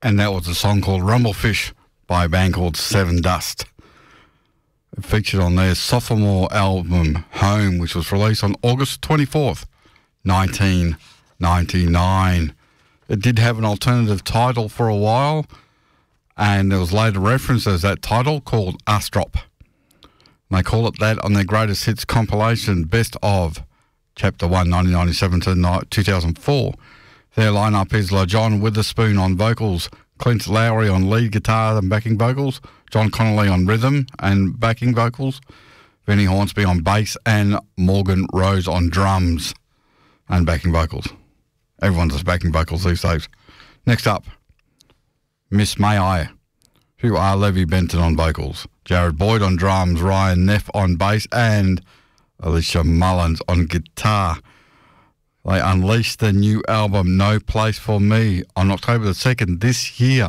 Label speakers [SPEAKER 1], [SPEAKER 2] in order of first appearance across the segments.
[SPEAKER 1] And that was a song called Rumblefish by a band called Seven Dust. It featured on their sophomore album, Home, which was released on August 24th, 1999. It did have an alternative title for a while, and it was later referenced as that title called Astrop. And they call it that on their greatest hits compilation, Best of, Chapter 1, 1997 to 2004. Their lineup is LaJohn Witherspoon on vocals, Clint Lowry on lead guitar and backing vocals, John Connolly on rhythm and backing vocals, Vinnie Hornsby on bass, and Morgan Rose on drums and backing vocals. Everyone does backing vocals these days. Next up, Miss May I, who are Levy Benton on vocals, Jared Boyd on drums, Ryan Neff on bass, and Alicia Mullins on guitar. They unleashed their new album, No Place for Me, on October the 2nd this year.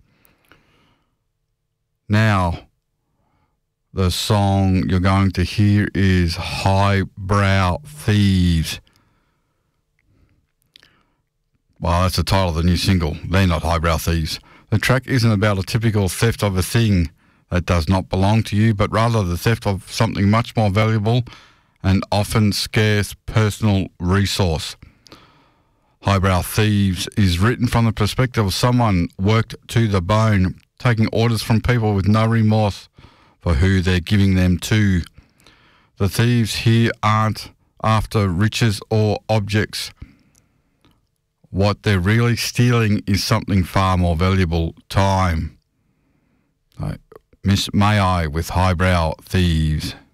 [SPEAKER 1] Now, the song you're going to hear is Highbrow Thieves. Well, that's the title of the new single. They're not highbrow thieves. The track isn't about a typical theft of a thing that does not belong to you, but rather the theft of something much more valuable and often scarce personal resource. Highbrow Thieves is written from the perspective of someone worked to the bone, taking orders from people with no remorse for who they're giving them to. The thieves here aren't after riches or objects. What they're really stealing is something far more valuable, time. Miss May I with Highbrow Thieves.